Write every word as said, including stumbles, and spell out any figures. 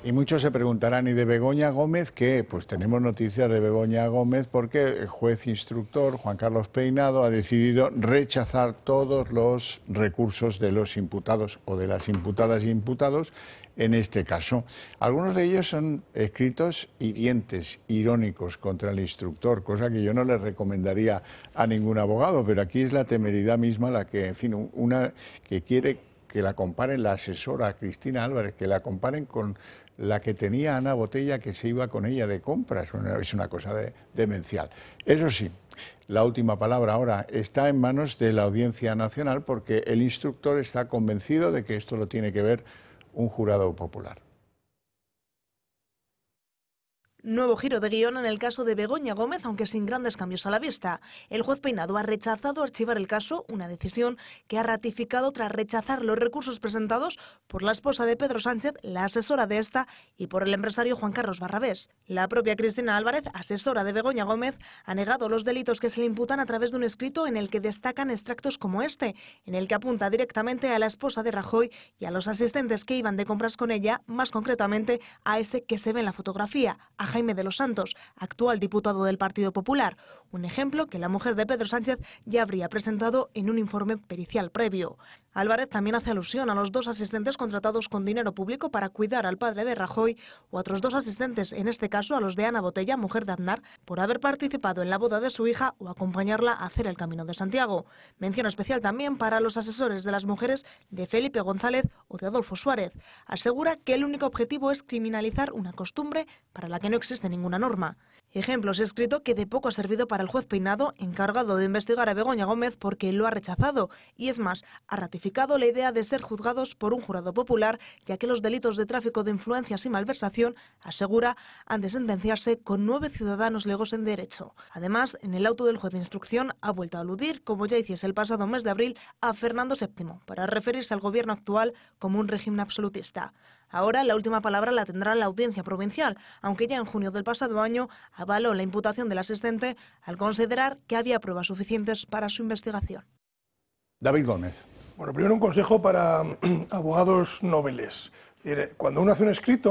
Y muchos se preguntarán, ¿y de Begoña Gómez qué? Pues tenemos noticias de Begoña Gómez porque el juez instructor, Juan Carlos Peinado, ha decidido rechazar todos los recursos de los imputados o de las imputadas e imputados en este caso. Algunos de ellos son escritos hirientes, irónicos contra el instructor, cosa que yo no le recomendaría a ningún abogado, pero aquí es la temeridad misma la que, en fin, una que quiere que la comparen la asesora Cristina Álvarez, que la comparen con la que tenía Ana Botella, que se iba con ella de compras. Es una cosa de, demencial. Eso sí, la última palabra ahora está en manos de la Audiencia Nacional porque el instructor está convencido de que esto lo tiene que ver un jurado popular. Nuevo giro de guión en el caso de Begoña Gómez, aunque sin grandes cambios a la vista. El juez Peinado ha rechazado archivar el caso, una decisión que ha ratificado tras rechazar los recursos presentados por la esposa de Pedro Sánchez, la asesora de esta, y por el empresario Juan Carlos Barrabés. La propia Cristina Álvarez, asesora de Begoña Gómez, ha negado los delitos que se le imputan a través de un escrito en el que destacan extractos como este, en el que apunta directamente a la esposa de Rajoy y a los asistentes que iban de compras con ella, más concretamente a ese que se ve en la fotografía, a Jaime de los Santos, actual diputado del Partido Popular, un ejemplo que la mujer de Pedro Sánchez ya habría presentado en un informe pericial previo. Álvarez también hace alusión a los dos asistentes contratados con dinero público para cuidar al padre de Rajoy o a otros dos asistentes, en este caso a los de Ana Botella, mujer de Aznar, por haber participado en la boda de su hija o acompañarla a hacer el Camino de Santiago. Mención especial también para los asesores de las mujeres de Felipe González o de Adolfo Suárez. Asegura que el único objetivo es criminalizar una costumbre para la que no existe ninguna norma. Ejemplos escrito que de poco ha servido para el juez Peinado, encargado de investigar a Begoña Gómez porque lo ha rechazado y, es más, ha ratificado la idea de ser juzgados por un jurado popular, ya que los delitos de tráfico de influencias y malversación, asegura, han de sentenciarse con nueve ciudadanos legos en derecho. Además, en el auto del juez de instrucción ha vuelto a aludir, como ya hiciese el pasado mes de abril, a Fernando séptimo, para referirse al gobierno actual como un régimen absolutista. Ahora la última palabra la tendrá la Audiencia Provincial, aunque ya en junio del pasado año avaló la imputación del asistente al considerar que había pruebas suficientes para su investigación. David Gómez. Bueno, primero un consejo para abogados noveles. Cuando uno hace un escrito,